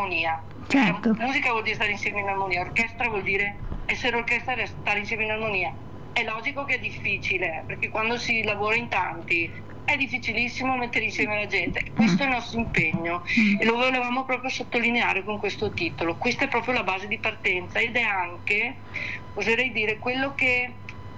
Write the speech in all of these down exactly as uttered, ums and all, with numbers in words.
armonia. Certo. Musica vuol dire stare insieme in armonia, orchestra vuol dire essere orchestra e stare insieme in armonia. È logico che è difficile, perché quando si lavora in tanti è difficilissimo mettere insieme la gente. Questo è il nostro impegno e lo volevamo proprio sottolineare con questo titolo. Questa è proprio la base di partenza ed è anche, oserei dire, quello che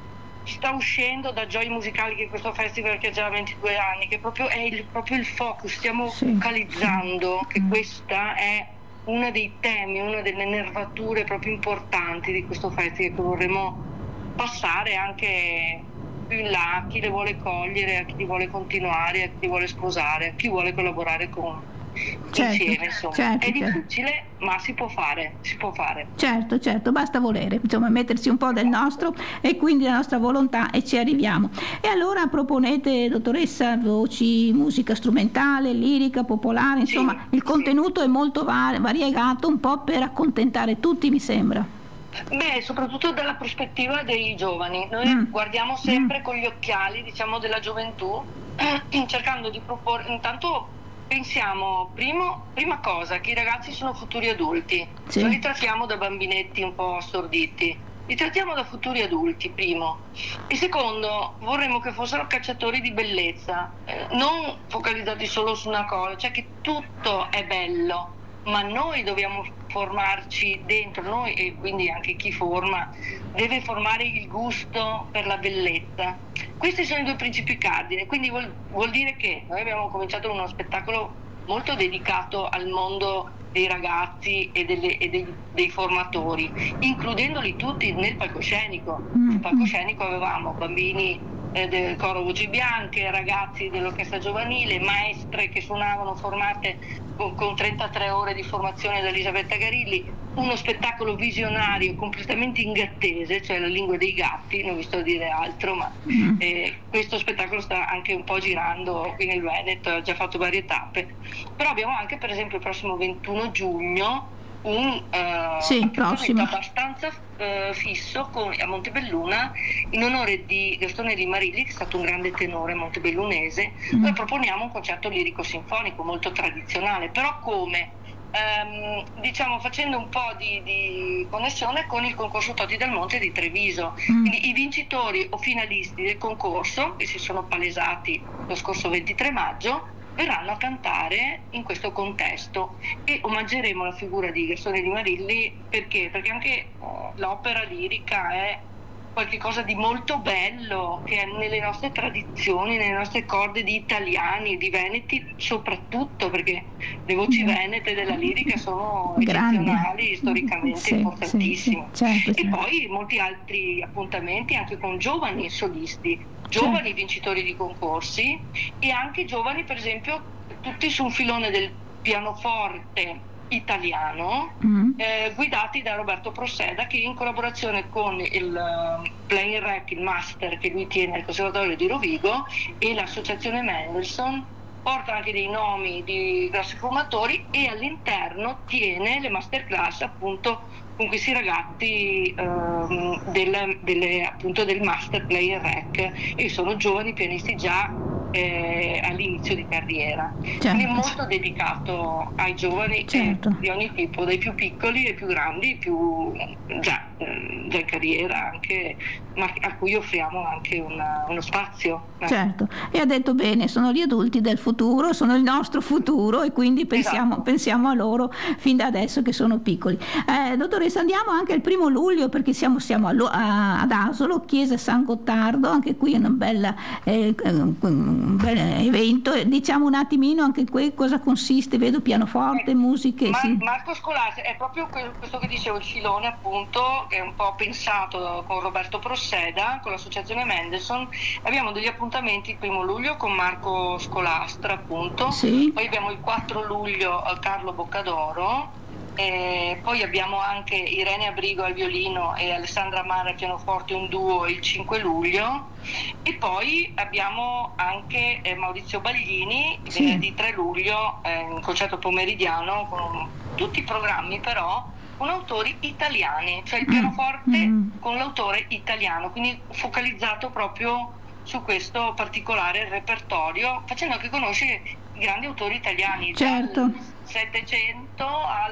sta uscendo da Gioia Musicali, che è questo festival che ha già ventidue anni, che proprio è il, proprio il focus. Stiamo Sì. focalizzando che questa è uno dei temi, una delle nervature proprio importanti di questo festival, che vorremmo passare anche più in là a chi le vuole cogliere, a chi li vuole continuare, a chi li vuole sposare, a chi vuole collaborare con Certo, insieme, insomma. certo, È certo. difficile, ma si può fare, si può fare. Certo, certo, basta volere, insomma, mettersi un po' del nostro e quindi la nostra volontà e ci arriviamo. E allora proponete, dottoressa, voci, musica strumentale, lirica, popolare, insomma, Sì, il contenuto sì. è molto var- variegato, un po' per accontentare tutti, mi sembra. Beh, soprattutto dalla prospettiva dei giovani. Noi Mm. guardiamo sempre con gli occhiali, diciamo, della gioventù, cercando di proporre. Intanto pensiamo, primo, prima cosa, che i ragazzi sono futuri adulti. Sì. Non li trattiamo da bambinetti un po' storditi, li trattiamo da futuri adulti, primo. E secondo, vorremmo che fossero cacciatori di bellezza, eh, non focalizzati solo su una cosa, cioè che tutto è bello, ma noi dobbiamo formarci dentro, noi e quindi anche chi forma deve formare il gusto per la bellezza. Questi sono i due principi cardine, quindi vuol, vuol dire che noi abbiamo cominciato uno spettacolo molto dedicato al mondo dei ragazzi e, delle, e dei, dei formatori, includendoli tutti nel palcoscenico. Sul palcoscenico avevamo bambini eh, del coro Voci Bianche, ragazzi dell'orchestra giovanile, maestre che suonavano formate con, con trentatré ore di formazione da Elisabetta Garilli, uno spettacolo visionario completamente in gattese, cioè la lingua dei gatti, non vi sto a dire altro, ma eh, questo spettacolo sta anche un po' girando qui nel Veneto, ha già fatto varie tappe. Però abbiamo anche, per esempio, il prossimo ventuno giugno un uh, Sì, prossimo. abbastanza uh, fisso con, a Montebelluna in onore di Gastone Rimarilli, che è stato un grande tenore montebellunese. Mm. Noi proponiamo un concerto lirico sinfonico molto tradizionale, però come? Um, diciamo facendo un po' di, di connessione con il concorso Toti del Monte di Treviso. Mm. Quindi i vincitori o finalisti del concorso, che si sono palesati lo scorso ventitré maggio, verranno a cantare in questo contesto e omaggeremo la figura di Gastone Rimarilli. Perché? Perché anche oh, l'opera lirica è qualcosa di molto bello, che è nelle nostre tradizioni, nelle nostre corde di italiani, di veneti soprattutto, perché le voci venete della lirica sono Grandi. eccezionali, storicamente Sì, importantissime. sì, sì, certo, E sì. poi molti altri appuntamenti anche con giovani solisti, giovani Certo. vincitori di concorsi e anche giovani, per esempio, tutti su un filone del pianoforte italiano, Mm. eh, guidati da Roberto Proseda, che in collaborazione con il uh, Playing Rec, il master che lui tiene al Conservatorio di Rovigo, e l'associazione Mendelssohn, porta anche dei nomi di grossi formatori e all'interno tiene le masterclass appunto con questi ragazzi ehm, del, delle, appunto del master Player Rec, e sono giovani pianisti già eh, all'inizio di carriera. Certo. Quindi molto dedicato ai giovani, Certo. eh, di ogni tipo, dai più piccoli ai più grandi, più già, eh, già in carriera anche, ma a cui offriamo anche una, uno spazio. eh. Certo, e ha detto bene, sono gli adulti del futuro, sono il nostro futuro e quindi pensiamo, Esatto. pensiamo a loro fin da adesso che sono piccoli. Eh, dottoressa, andiamo anche il primo luglio perché siamo, siamo a, Lo- a- ad Asolo, chiesa San Gottardo, anche qui è una bella, eh, un bel evento. Diciamo un attimino anche qui cosa consiste, vedo pianoforte, musiche. Ma- Sì. Marco Scolazzi è proprio que- questo che dicevo, il filone appunto, che è un po' pensato con Roberto Proseda, con l'associazione Mendelssohn. Abbiamo degli appuntamenti il primo luglio con Marco Scolastra appunto, Sì. poi abbiamo il quattro luglio al Carlo Boccadoro, e poi abbiamo anche Irene Abrigo al violino e Alessandra Mara al pianoforte, un duo, il cinque luglio, e poi abbiamo anche eh, Maurizio Baglini Sì. venerdì tre luglio, eh, in concerto pomeridiano con tutti i programmi però con autori italiani, cioè il pianoforte Mm. con l'autore italiano, quindi focalizzato proprio su questo particolare repertorio, facendo anche conoscere i grandi autori italiani, Certo. dal Settecento